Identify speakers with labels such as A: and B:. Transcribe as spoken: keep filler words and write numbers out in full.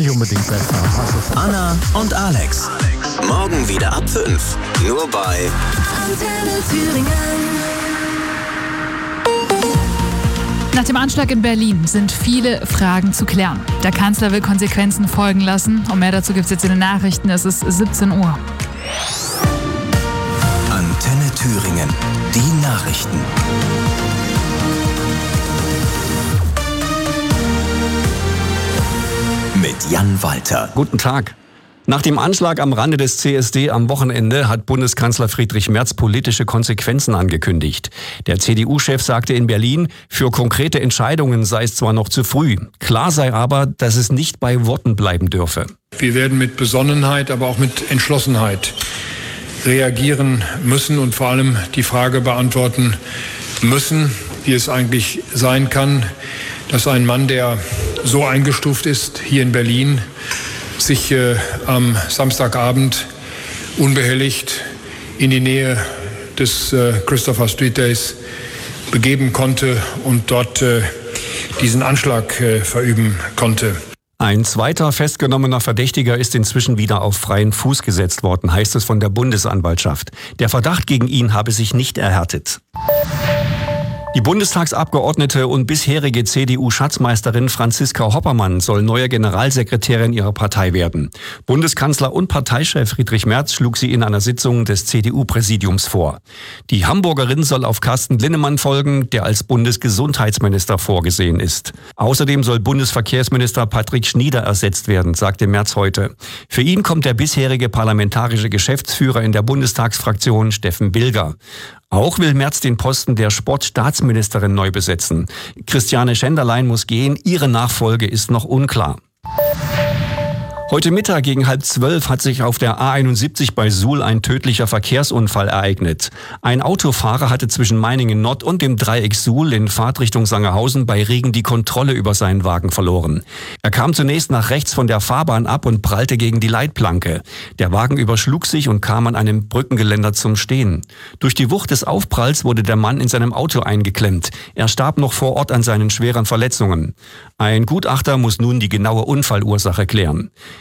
A: Nicht unbedingt besser. Also
B: Anna und Alex. Morgen wieder ab fünf. Nur bei
C: Antenne Thüringen.
D: Nach dem Anschlag in Berlin sind viele Fragen zu klären. Der Kanzler will Konsequenzen folgen lassen. Und mehr dazu gibt es jetzt in den Nachrichten. Es ist siebzehn Uhr.
B: Antenne Thüringen. Die Nachrichten. Mit Jan Walter.
E: Guten Tag. Nach dem Anschlag am Rande des C S D am Wochenende hat Bundeskanzler Friedrich Merz politische Konsequenzen angekündigt. Der C D U-Chef sagte in Berlin, für konkrete Entscheidungen sei es zwar noch zu früh. Klar sei aber, dass es nicht bei Worten bleiben dürfe.
F: Wir werden mit Besonnenheit, aber auch mit Entschlossenheit reagieren müssen und vor allem die Frage beantworten müssen, wie es eigentlich sein kann, dass ein Mann, der so eingestuft ist hier in Berlin, sich äh, am Samstagabend unbehelligt in die Nähe des äh, Christopher Street Days begeben konnte und dort äh, diesen Anschlag äh, verüben konnte.
E: Ein zweiter festgenommener Verdächtiger ist inzwischen wieder auf freien Fuß gesetzt worden, heißt es von der Bundesanwaltschaft. Der Verdacht gegen ihn habe sich nicht erhärtet. Die Bundestagsabgeordnete und bisherige C D U-Schatzmeisterin Franziska Hoppermann soll neue Generalsekretärin ihrer Partei werden. Bundeskanzler und Parteichef Friedrich Merz schlug sie in einer Sitzung des C D U-Präsidiums vor. Die Hamburgerin soll auf Carsten Linnemann folgen, der als Bundesgesundheitsminister vorgesehen ist. Außerdem soll Bundesverkehrsminister Patrick Schnieder ersetzt werden, sagte Merz heute. Für ihn kommt der bisherige parlamentarische Geschäftsführer in der Bundestagsfraktion Steffen Bilger. Auch will Merz den Posten der Sportstaatsministerin neu besetzen. Christiane Schenderlein muss gehen, ihre Nachfolge ist noch unklar. Heute Mittag gegen halb zwölf hat sich auf der A einundsiebzig bei Suhl ein tödlicher Verkehrsunfall ereignet. Ein Autofahrer hatte zwischen Meiningen Nord und dem Dreieck Suhl in Fahrtrichtung Sangerhausen bei Regen die Kontrolle über seinen Wagen verloren. Er kam zunächst nach rechts von der Fahrbahn ab und prallte gegen die Leitplanke. Der Wagen überschlug sich und kam an einem Brückengeländer zum Stehen. Durch die Wucht des Aufpralls wurde der Mann in seinem Auto eingeklemmt. Er starb noch vor Ort an seinen schweren Verletzungen. Ein Gutachter muss nun die genaue Unfallursache klären.